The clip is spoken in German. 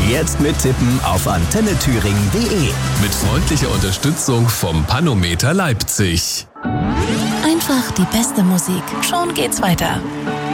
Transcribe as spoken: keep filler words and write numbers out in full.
Jetzt mittippen auf antenne thüringen punkt de. Mit freundlicher Unterstützung vom Panometer Leipzig. Einfach die beste Musik. Schon geht's weiter.